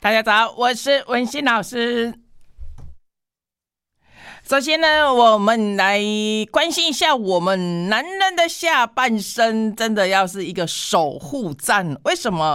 大家早，我是文心老师。首先呢，我们来关心一下我们男人的下半生，真的要是一个守护战。为什么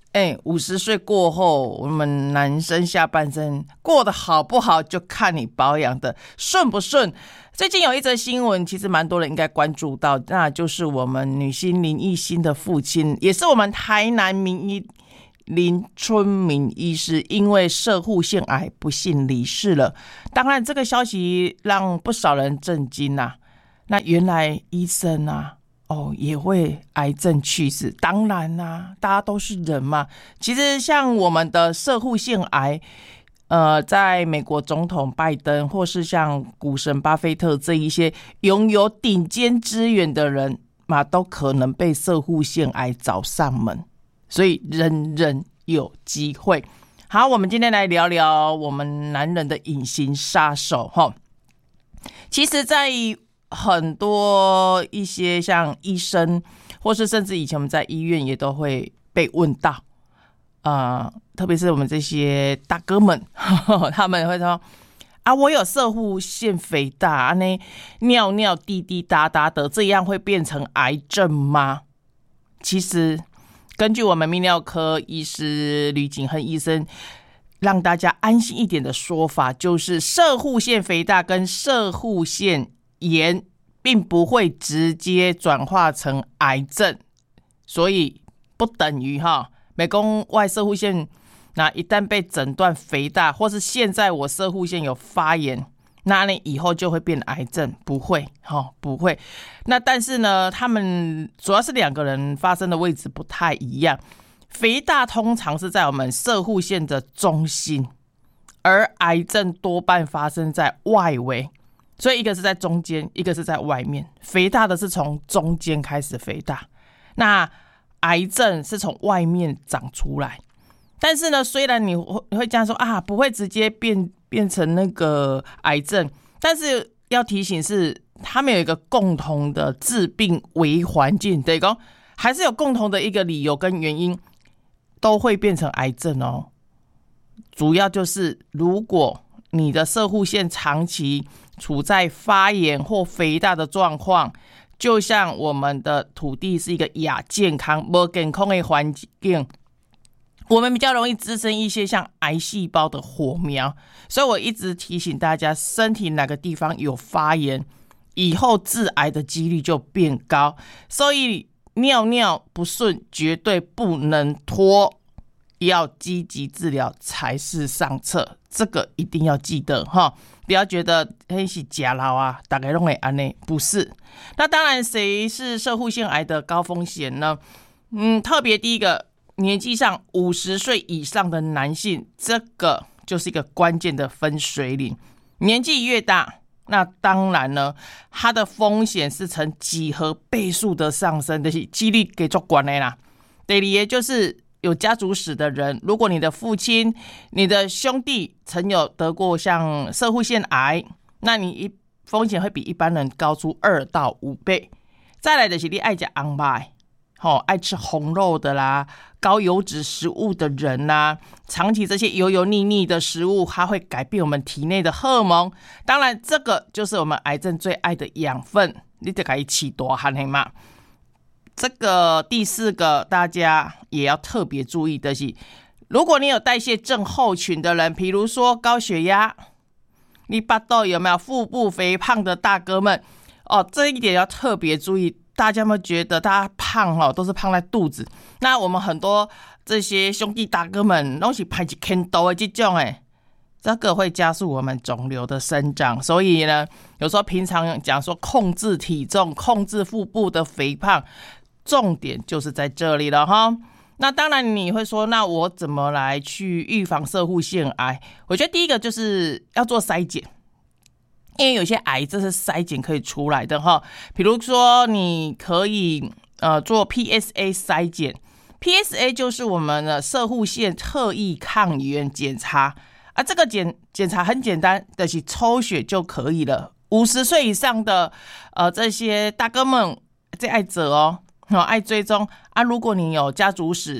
？50岁过后，我们男生下半生过得好不好，就看你保养的顺不顺。最近有一则新闻，其实蛮多人应该关注到，那就是我们女星林奕欣的父亲，也是我们台南名医林春明医师，因为摄护腺癌不幸离世了。当然，这个消息让不少人震惊啊。那原来医生啊，也会癌症去世。当然啊，大家都是人嘛。其实像我们的摄护腺癌，在美国总统拜登，或是像股神巴菲特这一些拥有顶尖资源的人嘛，都可能被摄护腺癌找上门。所以人人有机会。好，我们今天来聊聊我们男人的隐形杀手。其实在很多一些像医生，或是甚至以前我们在医院也都会被问到，特别是我们这些大哥们，他们会说啊，我有摄护腺肥大，尿尿滴滴答答的，这样会变成癌症吗？其实根据我们泌尿科医师吕景亨医生让大家安心一点的说法，就是摄护腺肥大跟摄护腺炎并不会直接转化成癌症，所以不等于美工外摄护腺那一旦被诊断肥大，或是现在我摄护腺有发炎，那你以后就会变癌症？不会，不会。那但是呢，他们主要是两个人发生的位置不太一样。肥大通常是在我们摄护腺的中心，而癌症多半发生在外围，所以一个是在中间，一个是在外面。肥大的是从中间开始肥大，那癌症是从外面长出来。但是呢，虽然你会这样说啊，不会直接变成那个癌症，但是要提醒是，他们有一个共同的致病微环境，对说还是有共同的一个理由跟原因，都会变成癌症哦。主要就是如果你的摄护腺长期处在发炎或肥大的状况，就像我们的土地是一个亚健康、不健康的环境，我们比较容易滋生一些像癌细胞的火苗。所以我一直提醒大家，身体哪个地方有发炎，以后致癌的几率就变高。所以尿尿不顺绝对不能拖，要积极治疗才是上策，这个一定要记得不要觉得是假老啊，大家都会这样，不是。那当然，谁是摄护腺癌的高风险呢？特别第一个，年纪上50岁以上的男性，这个就是一个关键的分水岭。年纪越大，那当然呢，它的风险是呈几何倍数的上升，就是几率给做管的啦。第二个就是有家族史的人，如果你的父亲、你的兄弟曾有得过像摄护腺癌，那你风险会比一般人高出2到5倍。再来的是你爱吃红肉，爱吃红肉的啦，高油脂食物的人啦，长期这些油油腻腻的食物，它会改变我们体内的荷尔蒙。当然，这个就是我们癌症最爱的养分，你就可以起大汗嘛。这个第四个，大家也要特别注意的是，如果你有代谢症候群的人，比如说高血压，你巴肚有没有腹部肥胖的大哥们这一点要特别注意。大家有没有觉得大家胖都是胖在肚子？那我们很多这些兄弟大哥们都是排一圈肚的这种这个会加速我们肿瘤的生长。所以呢，有时候平常讲说控制体重、控制腹部的肥胖，重点就是在这里了那当然你会说，那我怎么来去预防摄护腺癌？我觉得第一个就是要做筛检。因为有些癌这是筛检可以出来的比如说你可以做 PSA 筛检。 PSA 就是我们的摄护腺特异抗原检查这个检查很简单，就是抽血就可以了。50岁以上的这些大哥们最爱做爱追踪如果你有家族史，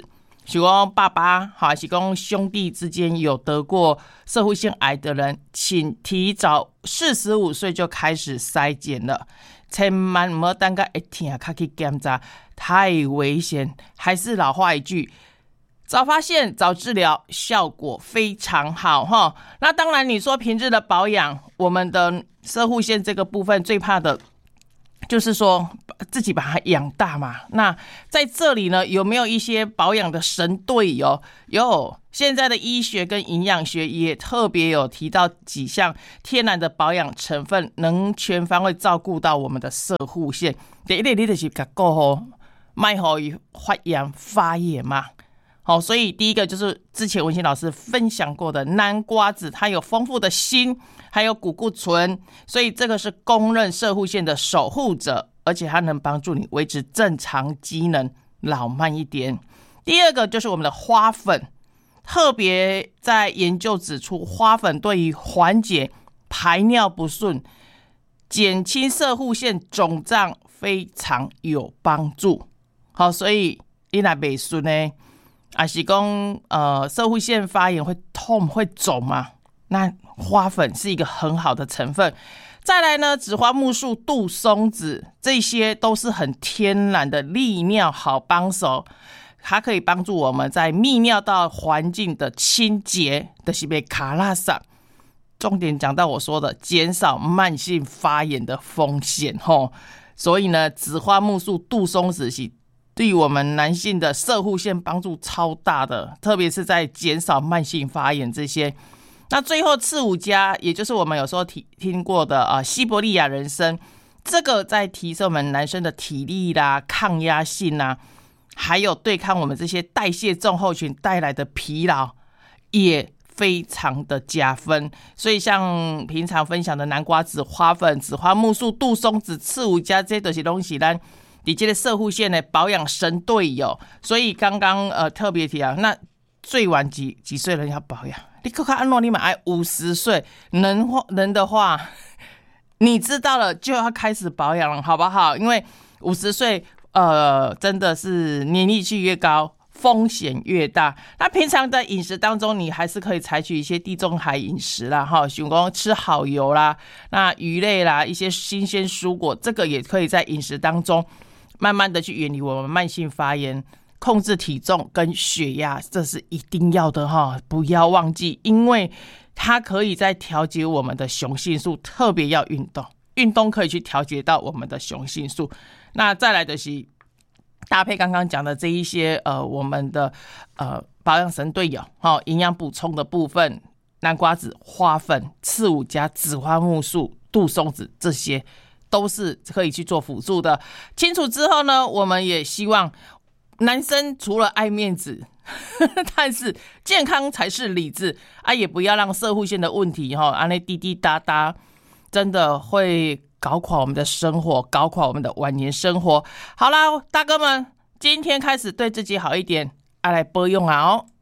是讲爸爸还是讲兄弟之间有得过攝護腺癌的人，请提早45岁就开始筛检了，千万不要等到一天才去检查，太危险。还是老话一句，早发现早治疗，效果非常好哈。那当然你说平日的保养，我们的攝護腺这个部分最怕的就是说自己把它养大嘛。那在这里呢，有没有一些保养的神队友？有，现在的医学跟营养学也特别有提到几项天然的保养成分，能全方位照顾到我们的攝護腺。第一个，你就是给顾好，卖好于发炎发炎嘛。好，所以第一个就是之前文心老师分享过的南瓜子，它有丰富的锌，还有谷固醇，所以这个是公认攝護腺的守护者，而且它能帮助你维持正常机能，老慢一点。第二个就是我们的花粉，特别在研究指出，花粉对于缓解排尿不顺、减轻攝護腺肿胀非常有帮助。好，所以你若不顺呢，还是讲攝護腺发炎会痛会肿嘛？那花粉是一个很好的成分。再来呢，紫花苜蓿、杜松子，这些都是很天然的利尿好帮手，它可以帮助我们在泌尿道环境的清洁，就是被卡拉萨。重点讲到我说的，减少慢性发炎的风险吼。所以呢，紫花苜蓿、杜松子是对我们男性的攝護腺帮助超大的，特别是在减少慢性发炎这些。那最后次五加，也就是我们有时候听过的西伯利亚人参，这个在提升我们男生的体力啦、抗压性啦，还有对抗我们这些代谢症候群带来的疲劳，也非常的加分。所以像平常分享的南瓜子、花粉、紫花苜蓿、杜松子、次五加，这些都是东西咱你这个攝護腺的保养神队友。所以刚刚特别提啊，那最晚几岁人要保养？你看看按诺，你们爱50岁能的话，你知道了就要开始保养了，好不好？因为50岁真的是年纪越高，风险越大。那平常的饮食当中，你还是可以采取一些地中海饮食啦，哈，比如说吃好油啦，那鱼类啦，一些新鲜蔬果，这个也可以在饮食当中慢慢的去远离我们慢性发炎，控制体重跟血压，这是一定要的哈，不要忘记，因为它可以在调节我们的雄性素，特别要运动可以去调节到我们的雄性素。那再来的是搭配刚刚讲的这一些我们的保养神队友营养补充的部分，南瓜子、花粉、次五加、紫花苜蓿、杜松子，这些都是可以去做辅助的。清楚之后呢，我们也希望男生除了爱面子但是健康才是理智啊，也不要让攝護腺的问题按那滴滴答答真的会搞垮我们的生活，搞垮我们的晚年生活。好啦，大哥们，今天开始对自己好一点，来保养啊